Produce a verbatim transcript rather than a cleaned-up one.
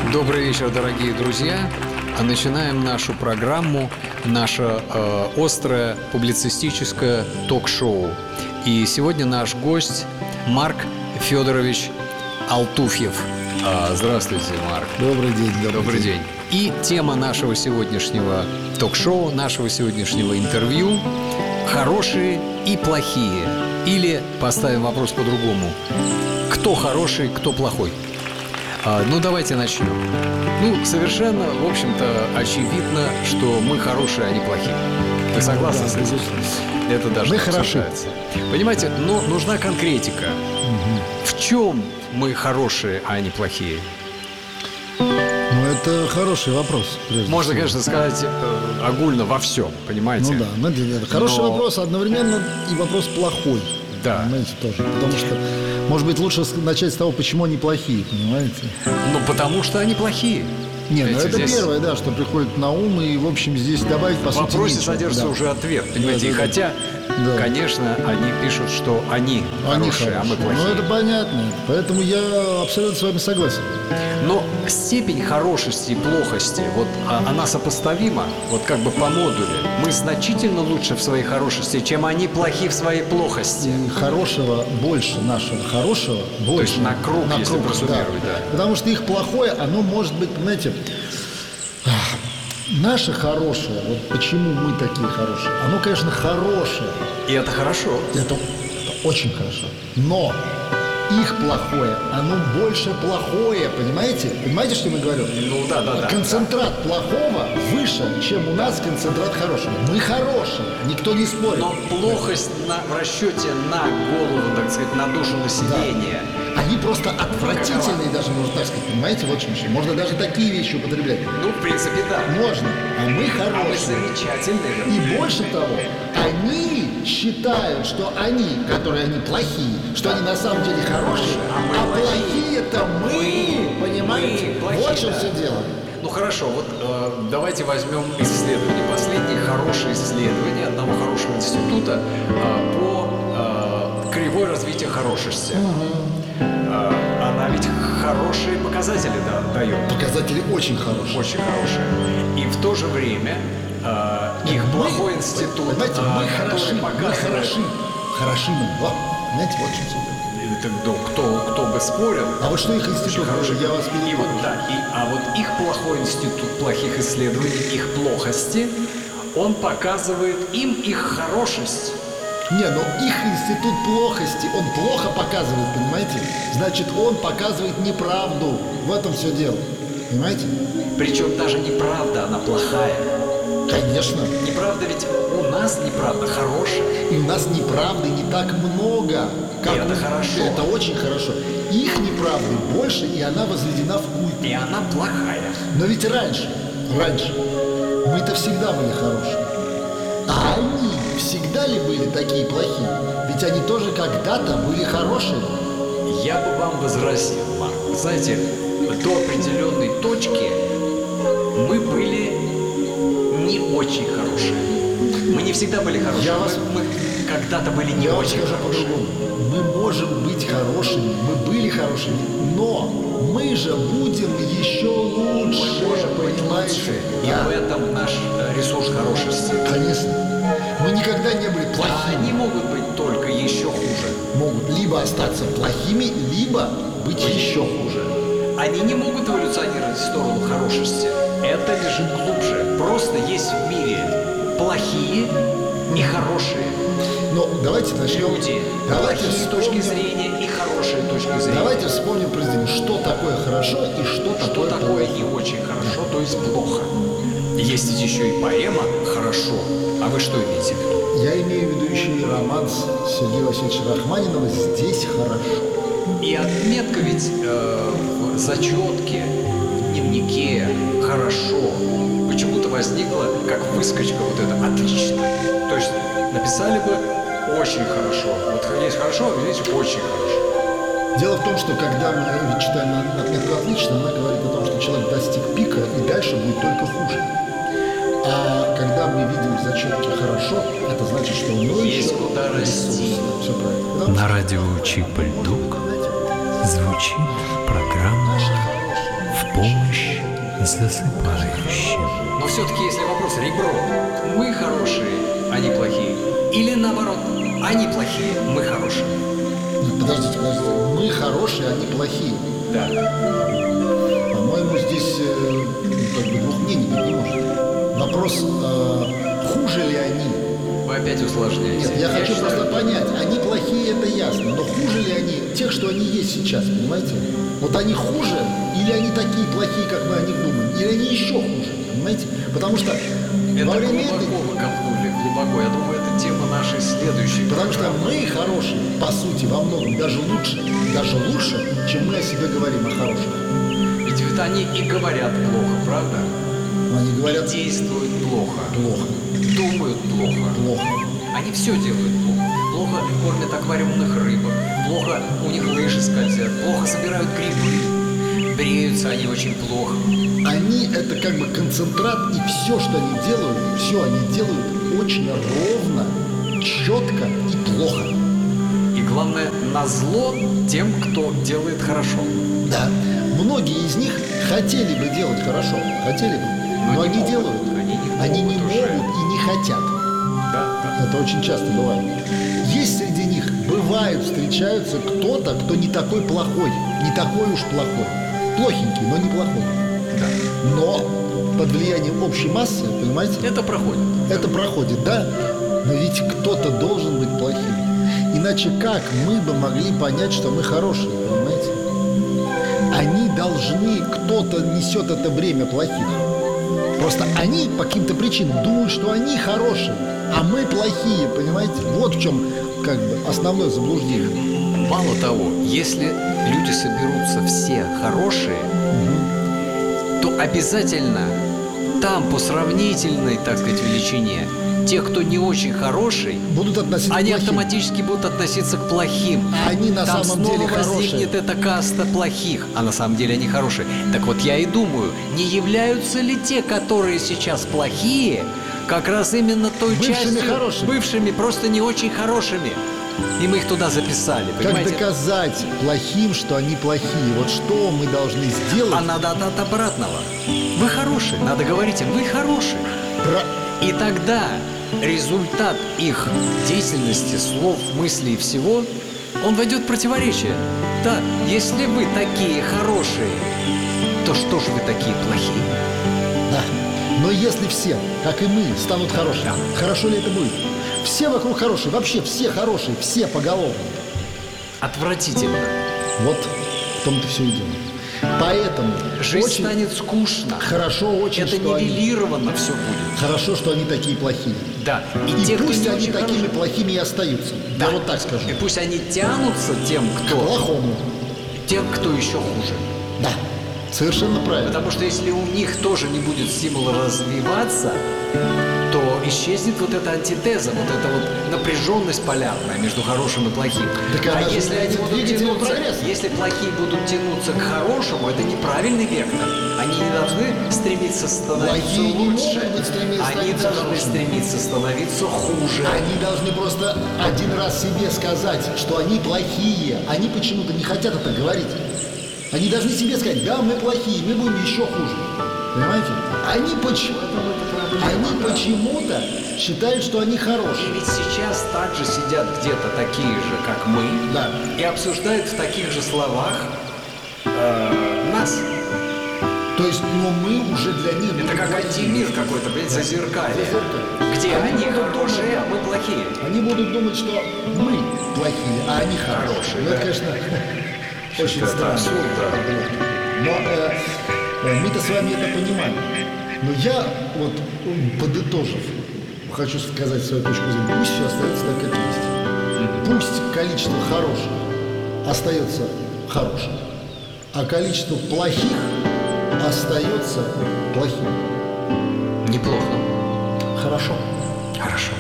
Добрый вечер, дорогие друзья. Начинаем нашу программу, наше э, острое публицистическое ток-шоу. И сегодня наш гость Марк Федорович Алтуфьев. А, здравствуйте, Марк. Добрый день. Добрый, добрый день. день. И тема нашего сегодняшнего ток-шоу, нашего сегодняшнего интервью – хорошие и плохие. Или поставим вопрос по-другому: кто хороший, кто плохой? А, ну, давайте начнем. Ну, совершенно, в общем-то, очевидно, что мы хорошие, а не плохие. Вы согласны, да, с этим? Это даже мы не обсуждается. Понимаете, но нужна конкретика. Угу. В чем мы хорошие, а не плохие? Ну, это хороший вопрос. Можно, конечно, сказать э, огульно во всем, понимаете? Ну да, ну, это хороший но... вопрос, одновременно и вопрос плохой. Да. Понимаете, тоже. Потому что, может быть, лучше начать с того, почему они плохие, понимаете? Ну, потому что они плохие. Не, ну это здесь... первое, да, что приходит на ум. И, в общем, здесь добавить, по сути, в вопросе нечего. содержится Да. уже ответ, понимаете? Да, и да, хотя, да. конечно, они пишут, что они, они хорошие, а мы плохие. Ну, это понятно. Поэтому я абсолютно с вами согласен. Но степень хорошести и плохости, вот она сопоставима, вот как бы по модулю. Мы значительно лучше в своей хорошести, чем они плохи в своей плохости. И хорошего больше нашего хорошего, больше. То есть на круг, на если круг, просуммировать, да. да. Потому что их плохое, оно может быть, понимаете, наше хорошее, вот почему мы такие хорошие, оно, конечно, хорошее. И это хорошо. Это, это очень хорошо. Но их плохое, оно больше плохое, понимаете? Понимаете, что я говорю? Ну да, да, да. Концентрат да. плохого выше, чем у нас концентрат хорошего. Мы хорошие, никто не спорит. Но плохость на, в расчете на голову, так сказать, на душу населения. Да. Они просто отвратительные, даже можно так сказать, понимаете, вот чем еще. Можно даже такие вещи употреблять. Ну, в принципе, да. Можно. А мы хорошие. А мы замечательные. И больше того, они считают, что они, которые они плохие, что они на самом деле хорошие, а, а плохие-то мы, мы, понимаете? Мы плохие, вот в чем да. все дело. Ну хорошо, вот э, давайте возьмем исследование, последнее хорошее исследование одного хорошего института э, по э, кривой развития хорошести. Угу. Э, она ведь хорошие показатели да, дает. Показатели очень хорошие. Очень хорошие. И в то же время э, их мы, плохой институт, понимаете, мы э, хороши, показывает... мы хороши. Хороши мы. О, понимаете, вот в чем все дело. Кто, кто, кто бы спорил. А вот что их институт хороший, я вас и вот, да, и, А вот их плохой институт плохих исследований, их плохости, он показывает им их хорошесть. Не, но их институт плохости, он плохо показывает, понимаете? Значит, он показывает неправду. В этом все дело. Понимаете? Причем даже неправда, она плохая. Конечно. Неправда ведь у нас неправда хорошая. И у нас неправды не так много. Как и это у... хорошо. Это очень хорошо. Их неправды больше, и она возведена в культ. И она плохая. Но ведь раньше, раньше, мы-то всегда были хорошие. А они всегда ли были такие плохие? Ведь они тоже когда-то были хорошие. Я бы вам возразил, Марк. Знаете, до определенной точки мы были не очень хорошие. Мы не всегда были хорошие. Я мы, вас... мы когда-то были не Я очень скажу хорошие. по-другому. Мы можем быть хорошими, мы были хорошими, но мы же будем еще лучше, мы можем понимаете? Лучше. Да. И в этом наш ресурс хорошести. Конечно. Мы никогда не были плохими. А они могут быть только еще хуже. Могут либо остаться плохими, либо быть быть еще хуже. Они не могут эволюционировать в сторону хорошести. Это лежит глубже. Просто есть в мире плохие и хорошие. Но давайте начнем. Люди. Давайте плохие вспомним... точки зрения и хорошие точки зрения. Давайте вспомним произведение, что такое хорошо и что, что такое такое плохо. не очень хорошо, то есть плохо. Есть ведь еще и поэма «Хорошо». А вы что имеете в виду? Я имею в виду еще и романс Сергея Васильевича Рахманинова «Здесь хорошо». И отметка ведь э, в зачетке, в дневнике «Хорошо» почему-то возникла как выскочка вот это «Отлично». То есть написали бы «Очень хорошо». Вот есть «Хорошо», а здесь «Очень хорошо». Дело в том, что когда мы читаем отметку «Отлично», она говорит о том, что человек достиг пика и дальше будет только хуже. А когда мы видим в зачетке «хорошо», это значит, что у него есть еще куда расти. Все правильно. На радио Чип и Дук звучит программа «В помощь засыпающим. Но все-таки, если вопрос ребро, мы хорошие, они плохие. Или наоборот, они плохие, мы хорошие. Нет, подождите, подождите. Мы хорошие, они плохие. Да. По-моему, здесь э, как бы двух мнений быть не может. Вопрос, э, хуже ли они? Вы опять усложняете. Нет, я, я хочу считаю... просто понять, они плохие, это ясно, но хуже ли они тех, что они есть сейчас, понимаете? Вот они хуже, или они такие плохие, как мы о них думаем, или они еще хуже, понимаете? Потому что это во время глубоко этой... вы копнули, глубоко. Я думаю, это тема нашей следующей. Потому что программы. мы хорошие, по сути, во многом даже лучше, даже лучше, чем мы о себе говорим о хороших. Ведь ведь они и говорят плохо, правда? Они говорят И действуют плохо. плохо, Думают плохо. плохо. Они все делают плохо. Плохо кормят аквариумных рыбок. Плохо у них лыжи скользят. Плохо собирают грибы. Бреются они очень плохо. Они это как бы концентрат, и все, что они делают, все они делают очень ровно, четко и плохо. И главное, назло тем, кто делает хорошо. Да, многие из них хотели бы делать хорошо, хотели бы, но, Но не они могут. делают, Они не они не могут уже. могут и не хотят. Да, да. Это очень часто бывает. Есть среди них, бывают, встречаются кто-то, кто не такой плохой, не такой уж плохой. Плохенький, но не плохой. Да. Но под влиянием общей массы, понимаете, Это проходит. это проходит, да? Но ведь кто-то должен быть плохим. Иначе как мы бы могли понять, что мы хорошие, понимаете? Они должны, кто-то несет это бремя плохих. Просто они по каким-то причинам думают, что они хорошие, а мы плохие, понимаете? Вот в чем как бы основное заблуждение. Мало того, если люди соберутся все хорошие, то обязательно там по сравнительной, так сказать, величине те, кто не очень хороший, Будут относиться они к плохим. автоматически будут относиться к плохим. А они на Там самом деле снова возникнет хорошие. эта каста плохих, а на самом деле они хорошие. Так вот я и думаю, не являются ли те, которые сейчас плохие, как раз именно той Бывшими частью, хорошими. бывшими, просто не очень хорошими. И мы их туда записали, Как понимаете? доказать плохим, что они плохие? Вот что мы должны сделать? А надо от, от обратного. Вы хорошие, надо говорить им, вы хорошие. Про- И тогда результат их деятельности, слов, мыслей и всего, он войдет в противоречие. Да, если вы такие хорошие, то что ж вы такие плохие? Да. Но если все, как и мы, станут хорошими, Да. хорошо ли это будет? Все вокруг хорошие, вообще все хорошие, все поголовно. Отвратительно. Вот в том-то все и дело. Поэтому Жизнь очень станет скучно. хорошо очень, Это что они... нивелировано все будет. Хорошо, что они такие плохие. Да. И, И те, кто пусть не они очень такими хорошие, плохими и остаются. да. Я вот так скажу. И пусть они тянутся тем, К кто, плохому. тем, кто еще хуже. Да, совершенно правильно. Потому что если у них тоже не будет стимула развиваться, то исчезнет вот эта антитеза, вот эта вот напряженность полярная между хорошим и плохим. Так а она же если они является будут двигателем тянуться, прогресса. если плохие будут тянуться к хорошему, это неправильный вектор. Они не должны стремиться становиться Плохие не лучше. могут быть стремиться Они становиться должны хорошими. стремиться становиться хуже. Они должны просто один раз себе сказать, что они плохие. Они почему-то не хотят это говорить. Они должны себе сказать, да, мы плохие, мы будем еще хуже. Понимаете? Они почему-то, они почему-то считают, что они И хорошие. ведь сейчас также сидят где-то такие же, как мы, Да. и обсуждают в таких же словах э, нас. То есть, но мы уже для них... Это будем как плохие. антимир какой-то, блин, зазеркалье. Зазеркалье. Где Они они будут хорошие, думать, а мы плохие. Они будут думать, что мы плохие, а они хорошие. Хорошие, Ну, да. это, конечно, очень Это странно. абсурд, да. Но э, э, мы-то с вами это понимаем. Но я, вот, м, подытожив, хочу сказать свою точку зрения. Пусть все остается так, как есть. Пусть количество хороших остается хорошим, а количество плохих остается плохим. Неплохо. Хорошо. Хорошо.